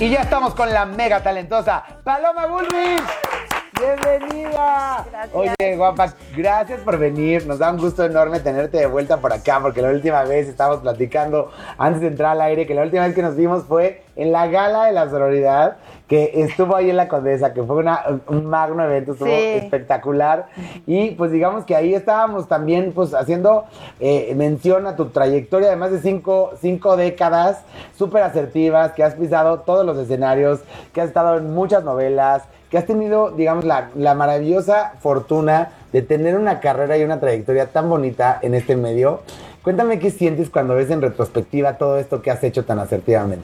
Y ya estamos con la mega talentosa Paloma Bullrich. ¡Bienvenida! Gracias. Oye, guapa, gracias por venir. Nos da un gusto enorme tenerte de vuelta por acá, porque la última vez estábamos platicando, antes de entrar al aire, que la última vez que nos vimos fue en la gala de la sororidad, que estuvo ahí en la Condesa, que fue un magno evento, estuvo espectacular. Y pues digamos que ahí estábamos también pues haciendo mención a tu trayectoria de más de cinco décadas súper asertivas, que has pisado todos los escenarios, que has estado en muchas novelas, que has tenido, digamos, la maravillosa fortuna de tener una carrera y una trayectoria tan bonita en este medio. Cuéntame qué sientes cuando ves en retrospectiva todo esto que has hecho tan asertivamente.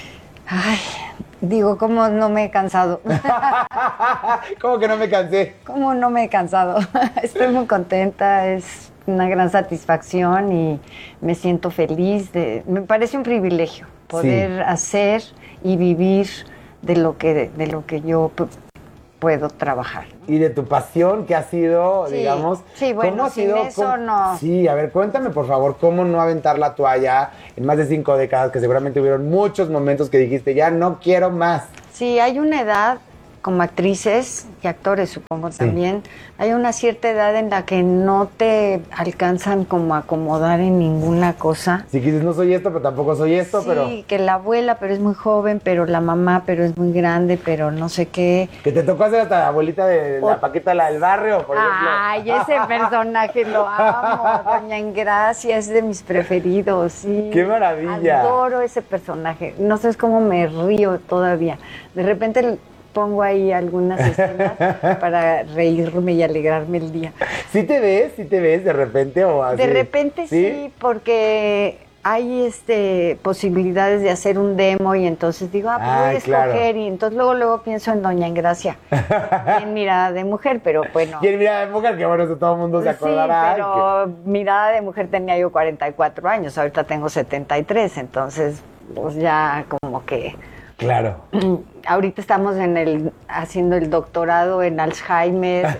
Ay, digo, ¿cómo no me he cansado? ¿Cómo que no me cansé? ¿Cómo no me he cansado? Estoy muy contenta, es una gran satisfacción y me siento feliz. Me parece un privilegio poder hacer y vivir de lo que yo puedo trabajar. Y de tu pasión, que ha sido, digamos... Sí, bueno, ¿cómo ha sin sido, eso no... Sí, a ver, cuéntame, por favor, cómo no aventar la toalla en más de 5 décadas, que seguramente hubieron muchos momentos que dijiste, ya no quiero más. Sí, hay una edad, como actrices y actores supongo también, hay una cierta edad en la que no te alcanzan como a acomodar en ninguna cosa. Si dices, no soy esto, pero tampoco soy esto, pero... Sí, que la abuela, pero es muy joven, pero la mamá, pero es muy grande, pero no sé qué. Que te tocó hacer hasta la abuelita de la Paquita, la del barrio, por ejemplo. Ay, ese personaje lo amo, Doña Engracia, es de mis preferidos, sí. ¡Qué maravilla! Adoro ese personaje, no sabes cómo me río todavía. De repente pongo ahí algunas escenas para reírme y alegrarme el día. ¿Sí te ves de repente o así? De repente sí, porque hay posibilidades de hacer un demo y entonces digo, pues voy a escoger y entonces luego pienso en Doña Engracia, en Mirada de Mujer, pero bueno. Y en Mirada de Mujer, que bueno, eso todo el mundo se acordará. Sí, pero Mirada de Mujer tenía yo 44 años, ahorita tengo 73, entonces pues ya como que... Claro. Ahorita estamos haciendo el doctorado en Alzheimer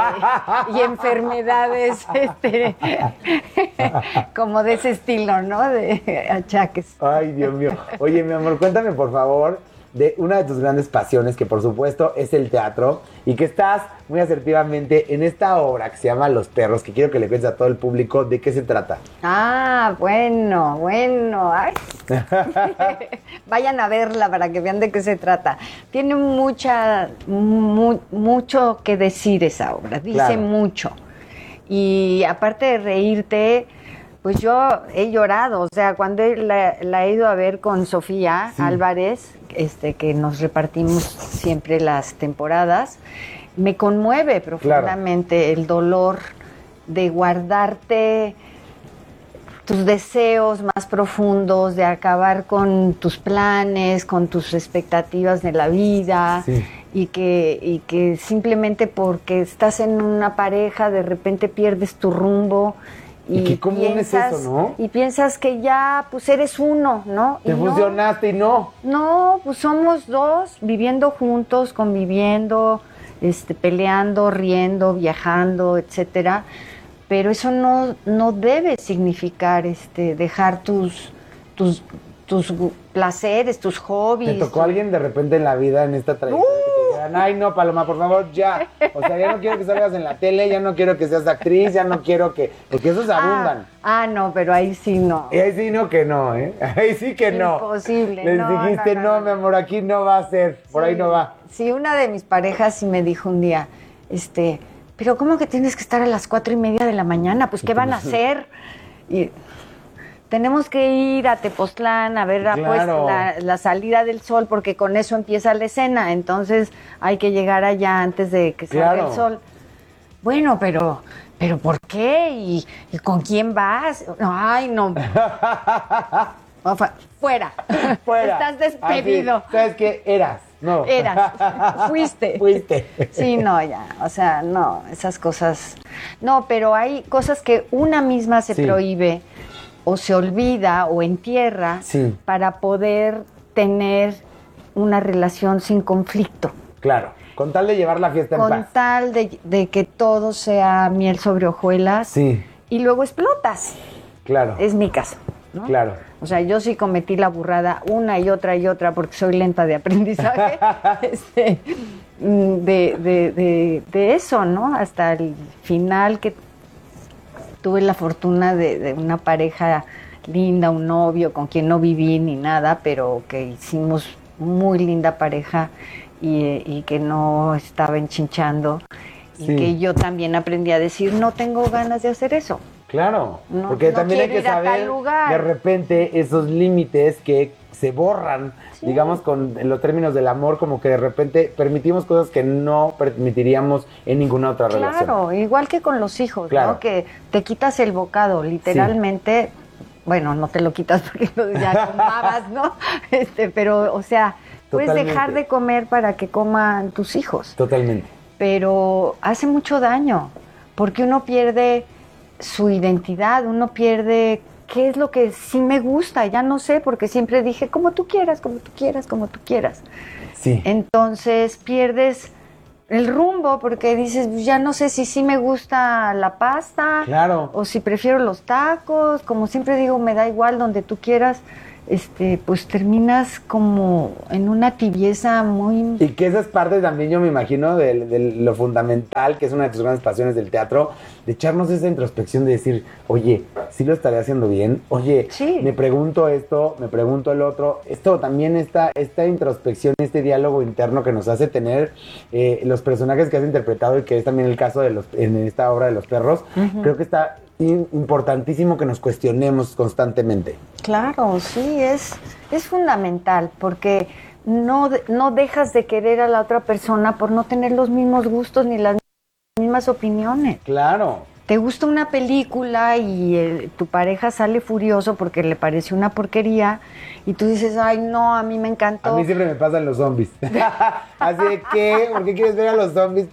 y enfermedades como de ese estilo, ¿no? De achaques. Ay, Dios mío. Oye, mi amor, cuéntame, por favor, de una de tus grandes pasiones, que por supuesto es el teatro, y que estás muy asertivamente en esta obra que se llama Los Perros, que quiero que le cuentes a todo el público de qué se trata. Ah, bueno. Ay. Vayan a verla para que vean de qué se trata. Tiene mucho que decir esa obra, dice mucho. Y aparte de reírte, pues yo he llorado, o sea, cuando la he ido a ver con Sofía Álvarez, que nos repartimos siempre las temporadas, me conmueve profundamente el dolor de guardarte tus deseos más profundos, de acabar con tus planes, con tus expectativas de la vida, y que simplemente porque estás en una pareja de repente pierdes tu rumbo. Y qué común es eso, ¿no? Y piensas que ya, pues eres uno, ¿no? Te fusionaste y no. No, pues somos dos, viviendo juntos, conviviendo, peleando, riendo, viajando, etcétera. Pero eso no debe significar dejar tus placeres, tus hobbies. ¿Te tocó alguien de repente en la vida, en esta trayectoria, que te dijeran, ay, no, Paloma, por favor, ya? O sea, ya no quiero que salgas en la tele, ya no quiero que seas actriz, ya no quiero que... Porque esos abundan. No, pero ahí sí no. Y ahí sí no que no, ¿eh? Ahí sí que no. Imposible. Les dijiste, no, mi amor, aquí no va a ser, por ahí no va. Sí, una de mis parejas sí me dijo un día, pero ¿cómo que tienes que estar a las 4:30 de la mañana? Pues, ¿qué van a hacer? Y tenemos que ir a Tepoztlán a ver la salida del sol, porque con eso empieza la escena, entonces hay que llegar allá antes de que salga el sol. Bueno, pero ¿por qué? ¿Y con quién vas? Ay, no. Fuera. Estás despedido. Así, ¿sabes qué? Eras. No. Eras. Fuiste. Fuiste. Sí, no, ya. O sea, no, esas cosas. No, pero hay cosas que una misma se prohíbe o se olvida o entierra para poder tener una relación sin conflicto. Claro. Con tal de llevar la fiesta en paz. Con tal de que todo sea miel sobre hojuelas. Sí. Y luego explotas. Claro. Es mi caso. ¿no? Claro. O sea, yo sí cometí la burrada una y otra porque soy lenta de aprendizaje, de eso, ¿no? Hasta el final que tuve la fortuna de una pareja linda, un novio con quien no viví ni nada, pero que hicimos muy linda pareja y que no estaba enchinchando. Y que yo también aprendí a decir, no tengo ganas de hacer eso. Claro, no, porque no también hay que saber de repente esos límites que se borran, digamos, con los términos del amor, como que de repente permitimos cosas que no permitiríamos en ninguna otra relación. Claro, igual que con los hijos, ¿no? Que te quitas el bocado, literalmente, bueno, no te lo quitas porque ya comabas, ¿no? Pero, o sea, puedes dejar de comer para que coman tus hijos. Totalmente. Pero hace mucho daño, porque uno pierde su identidad, uno pierde qué es lo que sí me gusta, ya no sé, porque siempre dije, como tú quieras, como tú quieras, como tú quieras. Sí. Entonces pierdes el rumbo, porque dices, ya no sé si sí me gusta la pasta, claro, o si prefiero los tacos, como siempre digo, me da igual donde tú quieras. Pues terminas como en una tibieza muy... Y que esa es parte también, yo me imagino, de lo fundamental, que es una de tus grandes pasiones del teatro, de echarnos esa introspección de decir, oye, ¿sí lo estaré haciendo bien? Oye, me pregunto esto, me pregunto el otro. Esto también, esta introspección, este diálogo interno que nos hace tener los personajes que has interpretado y que es también el caso en esta obra de Los Perros, creo que está importantísimo que nos cuestionemos constantemente. Claro, sí, es fundamental, porque no dejas de querer a la otra persona por no tener los mismos gustos ni las mismas opiniones. Claro. Te gusta una película y tu pareja sale furioso porque le pareció una porquería y tú dices, ay, no, a mí me encantó. A mí siempre me pasan los zombies. Así de que, ¿por qué quieres ver a los zombies?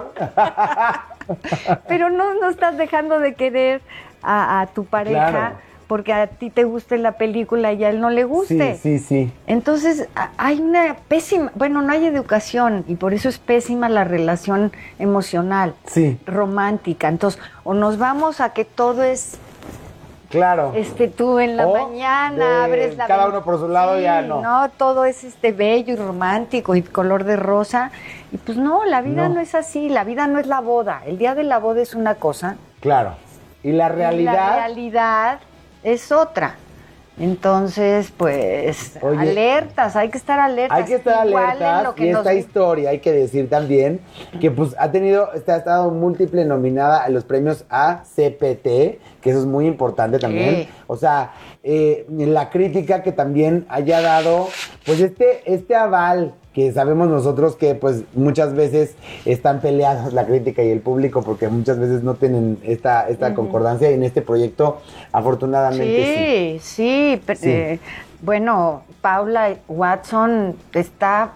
Pero no estás dejando de querer a tu pareja, claro, porque a ti te guste la película y a él no le guste. Sí. Entonces hay una pésima, bueno, no hay educación y por eso es pésima la relación emocional, romántica. Entonces, o nos vamos a que todo es... Claro. Tú en la mañana abres la... Cada uno por su lado, ya no. No, todo es bello y romántico y color de rosa. Y pues no, la vida no es así, la vida no es la boda. El día de la boda es una cosa. Claro. Y la realidad... La realidad es otra. Entonces, pues, alertas, hay que estar alertas. Hay que estar alertas, y esta historia, hay que decir también, que pues ha estado múltiple nominada a los premios ACPT, que eso es muy importante también. O sea, la crítica que también haya dado, pues este aval, que sabemos nosotros que pues muchas veces están peleados la crítica y el público porque muchas veces no tienen esta concordancia, y en este proyecto afortunadamente sí. Bueno, Paula Watson está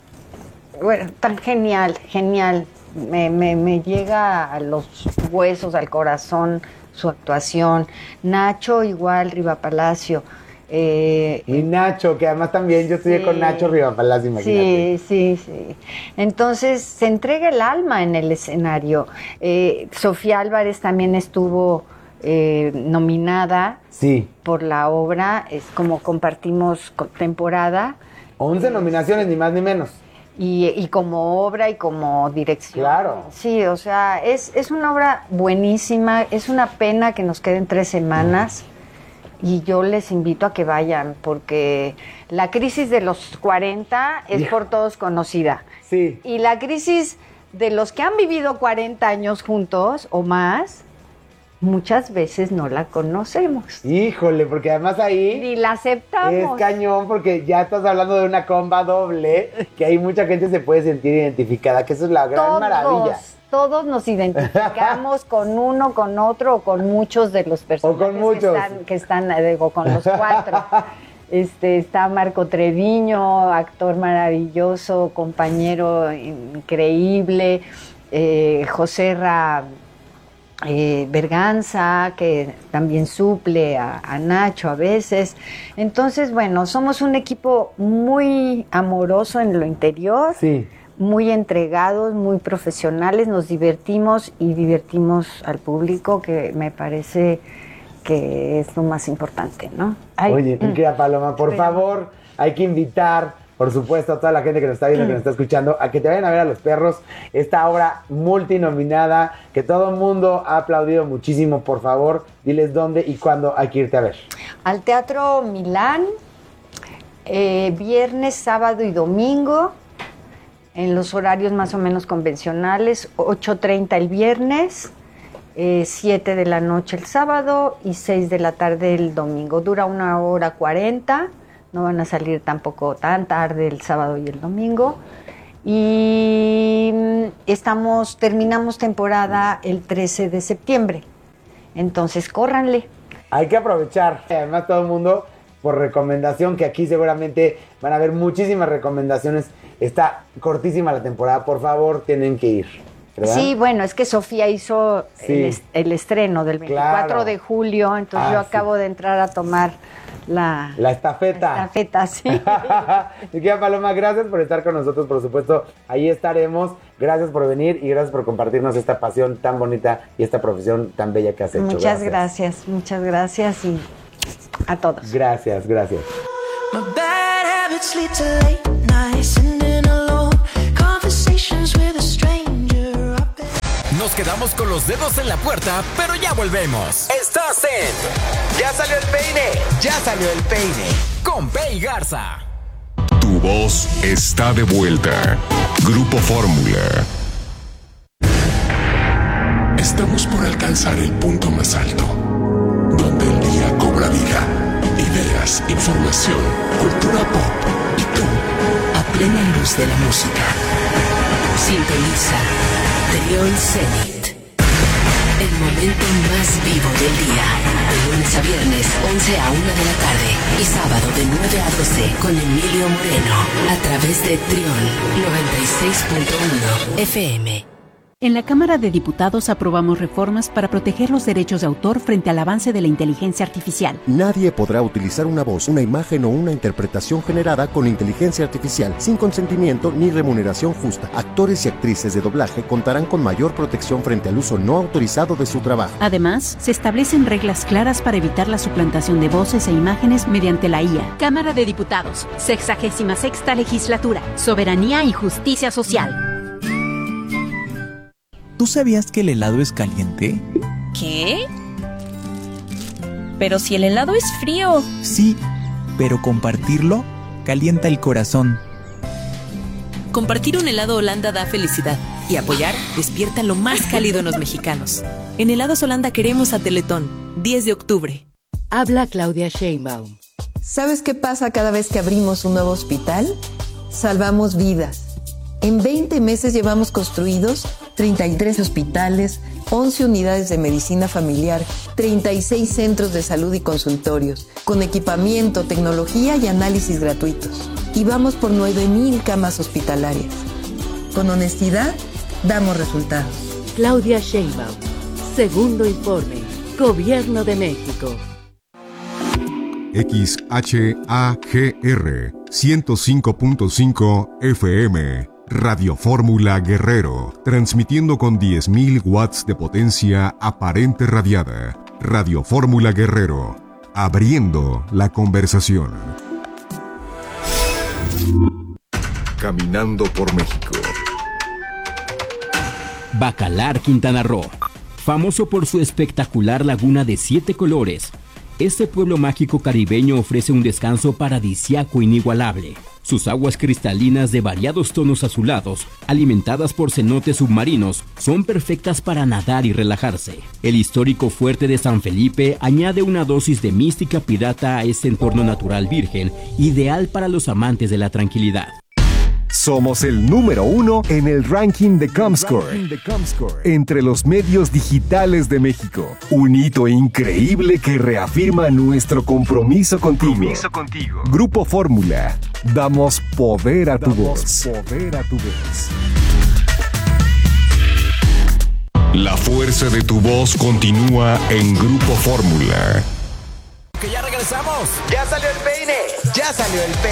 tan genial, me llega a los huesos, al corazón su actuación. Nacho igual, Riva Palacio. Y Nacho, que además también yo estudié con Nacho Rivapalacio, imagínate. Sí. Entonces se entrega el alma en el escenario. Sofía Álvarez también estuvo nominada por la obra. Es como compartimos temporada. 11 nominaciones, ni más ni menos. Y como obra y como dirección. Claro. Sí, o sea, es una obra buenísima. Es una pena que nos queden 3 semanas. Y yo les invito a que vayan, porque la crisis de los 40 es por todos conocida. Sí. Y la crisis de los que han vivido 40 años juntos o más, muchas veces no la conocemos. Híjole, porque además ahí... Ni la aceptamos. Es cañón, porque ya estás hablando de una comba doble, que ahí mucha gente se puede sentir identificada, que eso es la gran maravilla. Todos nos identificamos con uno, con otro o con muchos de los personajes o con muchos. que están con los 4. Está Marco Treviño, actor maravilloso, compañero increíble, José Berganza, que también suple a Nacho a veces. Entonces, bueno, somos un equipo muy amoroso en lo interior. Sí. Muy entregados, muy profesionales, nos divertimos y divertimos al público, que me parece que es lo más importante, ¿no? Oye, mi querida Paloma, por favor, hay que invitar, por supuesto, a toda la gente que nos está viendo, que nos está escuchando, a que te vayan a ver a Los Perros, esta obra multinominada, que todo el mundo ha aplaudido muchísimo. Por favor, diles dónde y cuándo hay que irte a ver. Al Teatro Milán, viernes, sábado y domingo, en los horarios más o menos convencionales, 8:30 el viernes, 7 de la noche el sábado y 6 de la tarde el domingo. Dura 1:40, no van a salir tampoco tan tarde el sábado y el domingo. Y terminamos temporada el 13 de septiembre, entonces córranle. Hay que aprovechar, además todo el mundo, por recomendación, que aquí seguramente van a haber muchísimas recomendaciones. Está cortísima la temporada, por favor, tienen que ir, ¿verdad? Sí, bueno, es que Sofía hizo el estreno del 24 de julio, entonces yo acabo de entrar a tomar la estafeta. La estafeta, sí. Mi querida Paloma, gracias por estar con nosotros, por supuesto, ahí estaremos. Gracias por venir y gracias por compartirnos esta pasión tan bonita y esta profesión tan bella que has hecho. Muchas gracias y a todos. Gracias. My bad habits lead to late nights and in alone conversations with a stranger. Nos quedamos con los dedos en la puerta, pero ya volvemos. Estás en ¡Ya salió el peine! Con Pei Garza. Tu voz está de vuelta. Grupo Fórmula. Estamos por alcanzar el punto más alto, donde el día cobra vida. Ideas, información, cultura pop y tú, a plena luz de la música. Sintoniza Trión Zenit. El momento más vivo del día. De lunes a viernes, 11 a 1 de la tarde. Y sábado de 9 a 12 con Emilio Moreno. A través de Trión 96.1 FM. En la Cámara de Diputados aprobamos reformas para proteger los derechos de autor frente al avance de la inteligencia artificial. Nadie podrá utilizar una voz, una imagen o una interpretación generada con inteligencia artificial sin consentimiento ni remuneración justa. Actores y actrices de doblaje contarán con mayor protección frente al uso no autorizado de su trabajo. Además, se establecen reglas claras para evitar la suplantación de voces e imágenes mediante la IA. Cámara de Diputados, 66ª Legislatura, Soberanía y Justicia Social. ¿Tú sabías que el helado es caliente? ¿Qué? Pero si el helado es frío. Sí, pero compartirlo calienta el corazón. Compartir un helado Holanda da felicidad y apoyar despierta lo más cálido en los mexicanos. En Helados Holanda queremos a Teletón, 10 de octubre. Habla Claudia Sheinbaum. ¿Sabes qué pasa cada vez que abrimos un nuevo hospital? Salvamos vidas. En 20 meses llevamos construidos 33 hospitales, 11 unidades de medicina familiar, 36 centros de salud y consultorios, con equipamiento, tecnología y análisis gratuitos. Y vamos por 9,000 camas hospitalarias. Con honestidad, damos resultados. Claudia Sheinbaum. Segundo informe. Gobierno de México. XHAGR 105.5 FM. Radio Fórmula Guerrero, transmitiendo con 10.000 watts de potencia aparente radiada. Radio Fórmula Guerrero, abriendo la conversación. Caminando por México. Bacalar, Quintana Roo. Famoso por su espectacular laguna de 7 colores, este pueblo mágico caribeño ofrece un descanso paradisíaco inigualable. Sus aguas cristalinas de variados tonos azulados, alimentadas por cenotes submarinos, son perfectas para nadar y relajarse. El histórico fuerte de San Felipe añade una dosis de mística pirata a este entorno natural virgen, ideal para los amantes de la tranquilidad. Somos el número 1 en el ranking de Comscore, entre los medios digitales de México. Un hito increíble que reafirma nuestro compromiso contigo. Grupo Fórmula. Damos poder a tu voz. La fuerza de tu voz continúa en Grupo Fórmula. Que ya regresamos. Ya salió el peine.